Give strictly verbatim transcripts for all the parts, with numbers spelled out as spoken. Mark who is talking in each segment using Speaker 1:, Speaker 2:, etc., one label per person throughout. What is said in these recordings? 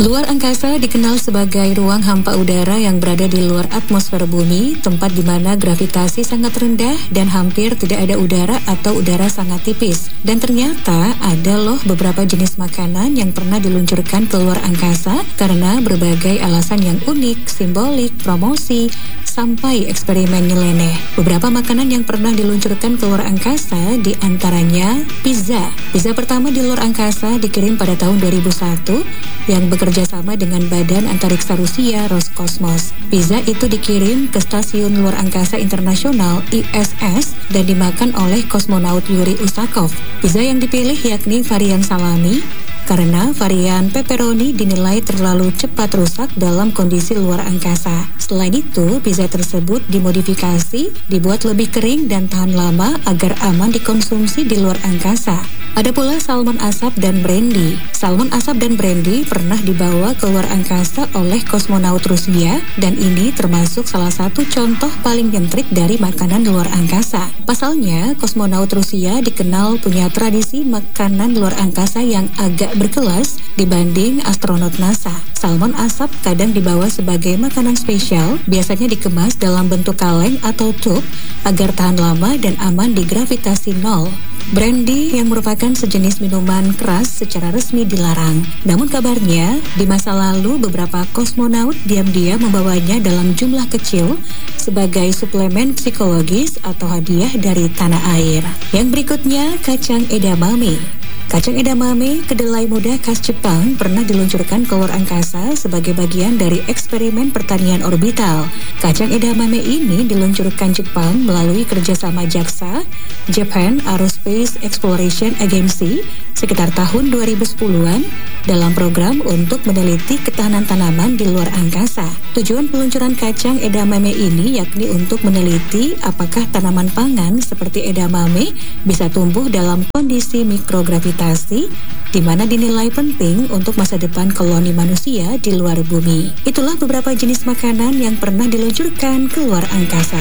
Speaker 1: Luar angkasa dikenal sebagai ruang hampa udara yang berada di luar atmosfer bumi, tempat di mana gravitasi sangat rendah dan hampir tidak ada udara atau udara sangat tipis. Dan ternyata ada loh beberapa jenis makanan yang pernah diluncurkan ke luar angkasa karena berbagai alasan yang unik, simbolik, promosi, sampai eksperimen nyeleneh. Beberapa makanan yang pernah diluncurkan ke luar angkasa diantaranya pizza. Pizza pertama di luar angkasa dikirim pada tahun dua ribu satu yang bekerja sama dengan Badan Antariksa Rusia Roskosmos. Pizza itu dikirim ke Stasiun Luar Angkasa Internasional I S S dan dimakan oleh kosmonaut Yuri Usakov. Pizza yang dipilih yakni varian salami, karena varian pepperoni dinilai terlalu cepat rusak dalam kondisi luar angkasa. Selain itu, pizza tersebut dimodifikasi, dibuat lebih kering dan tahan lama agar aman dikonsumsi di luar angkasa. Ada pula salmon asap dan brandy. Salmon asap dan brandy pernah dibawa ke luar angkasa oleh kosmonaut Rusia dan ini termasuk salah satu contoh paling nyentrik dari makanan luar angkasa. Pasalnya, kosmonaut Rusia dikenal punya tradisi makanan luar angkasa yang agak berkelas dibanding astronot NASA. Salmon asap kadang dibawa sebagai makanan spesial, biasanya dikemas dalam bentuk kaleng atau tub agar tahan lama dan aman di gravitasi nol. Brandy yang merupakan sejenis minuman keras secara resmi dilarang. Namun kabarnya, di masa lalu beberapa kosmonaut diam-diam membawanya dalam jumlah kecil sebagai suplemen psikologis atau hadiah dari tanah air. Yang berikutnya, kacang edamame. Kacang edamame, kedelai muda khas Jepang, pernah diluncurkan ke luar angkasa sebagai bagian dari eksperimen pertanian orbital. Kacang edamame ini diluncurkan Jepang melalui kerjasama JAXA, Japan Aerospace Exploration Agency, sekitar tahun dua ribu sepuluhan dalam program untuk meneliti ketahanan tanaman di luar angkasa. Tujuan peluncuran kacang edamame ini yakni untuk meneliti apakah tanaman pangan seperti edamame bisa tumbuh dalam kondisi mikrogravitasi, di mana dinilai penting untuk masa depan koloni manusia di luar bumi. Itulah beberapa jenis makanan yang pernah diluncurkan ke luar angkasa.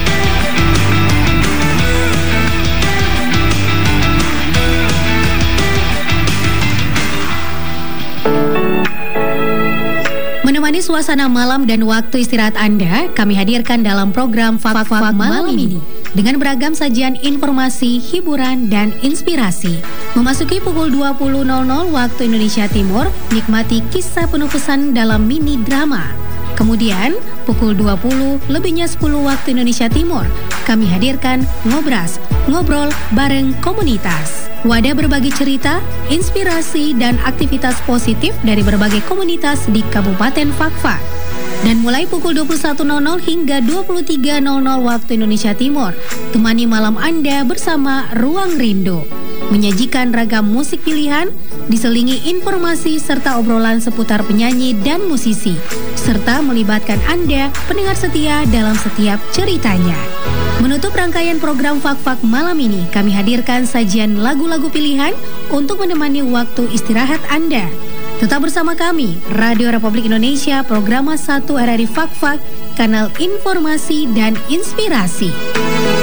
Speaker 2: Menemani suasana malam dan waktu istirahat Anda, kami hadirkan dalam program Fak-Fak Malam ini dengan beragam sajian informasi, hiburan, dan inspirasi. Memasuki pukul dua puluh waktu Indonesia Timur, nikmati kisah penuh pesan dalam mini drama. Kemudian, pukul dua puluh lebihnya sepuluh waktu Indonesia Timur, kami hadirkan Ngobras, ngobrol bareng komunitas. Wadah berbagi cerita, inspirasi, dan aktivitas positif dari berbagai komunitas di Kabupaten Fak-Fak. Dan mulai pukul dua puluh satu hingga dua puluh tiga waktu Indonesia Timur, temani malam Anda bersama Ruang Rindu. Menyajikan ragam musik pilihan, diselingi informasi serta obrolan seputar penyanyi dan musisi, serta melibatkan Anda, pendengar setia dalam setiap ceritanya. Menutup rangkaian program Fak-Fak malam ini, kami hadirkan sajian lagu-lagu pilihan untuk menemani waktu istirahat Anda. Tetap bersama kami, Radio Republik Indonesia, Programa satu R R I Fak-Fak, kanal informasi dan inspirasi.